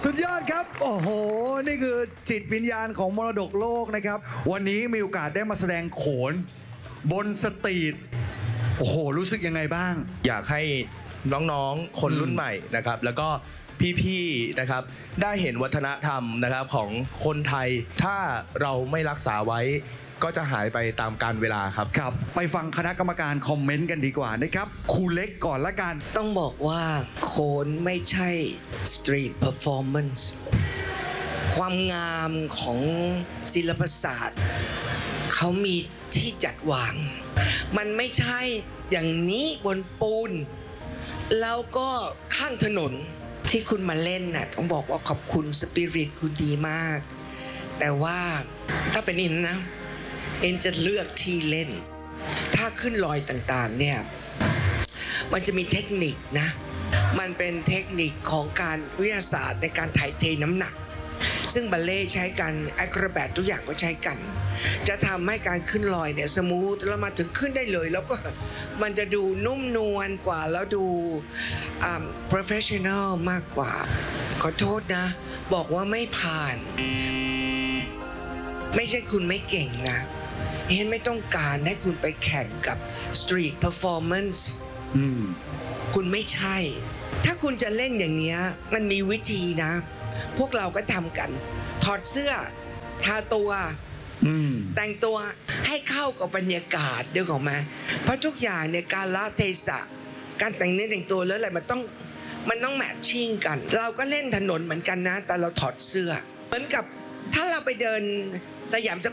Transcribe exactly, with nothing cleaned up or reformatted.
สุดยอดครับโอ้โหนี่คือจิตวิญญาณของมรดกโลกนะครับวันนี้มีโอกาสได้มาแสดงโขนบนสตรีทโอ้โหรู้สึกยังไงบ้างอยากให้น้องๆคนรุ่นใหม่นะครับแล้วก็พี่ๆนะครับได้เห็นวัฒนธรรมนะครับของคนไทยถ้าเราไม่รักษาไว้ก็จะหายไปตามกาลเวลาครับครับไปฟังคณะกรรมการคอมเมนต์กันดีกว่านะครับครูเล็กก่อนละกันต้องบอกว่าโขนไม่ใช่สตรีทเพอร์ฟอร์แมนซ์ความงามของศิลปศาสตร์เขามีที่จัดวางมันไม่ใช่อย่างนี้บนปูนแล้วก็ข้างถนนที่คุณมาเล่นน่ะต้องบอกว่าขอบคุณสปิริตคุณดีมากแต่ว่าถ้าเป็นอินนะเอ็นจะเลือกที่เล่นถ้าขึ้นลอยต่างๆเนี่ยมันจะมีเทคนิคนะมันเป็นเทคนิคของการวิทยาศาสตร์ในการถ่ายเทน้ำหนักซึ่งบัลเล่ใช้กันแอคโรแบททุกอย่างก็ใช้กันจะทำให้การขึ้นลอยเนี่ยสมูทแล้วมาถึงขึ้นได้เลยแล้วก็มันจะดูนุ่มนวลกว่าแล้วดูอ่า professional มากกว่าขอโทษนะบอกว่าไม่ผ่านไม่ใช่คุณไม่เก่งนะเห็นไม่ต้องการให้คุณไปแข่งกับ street performance อืมคุณไม่ใช่ถ้าคุณจะเล่นอย่างเนี้ยมันมีวิธีนะพวกเราก็ทำกันถอดเสื้อทาตัวแต่งตัวให้เข้ากับบรรยากาศเดี๋ยวก่อนมาเพราะทุกอย่างเนี่ยการละเทศะการแต่งเนื้อแต่งตัวแล้วอะไรมันต้องมันต้องแมทชิ่งกันเราก็เล่นถนนเหมือนกันนะแต่เราถอดเสื้อเหมือนกับถ้าเราไปเดินสยามส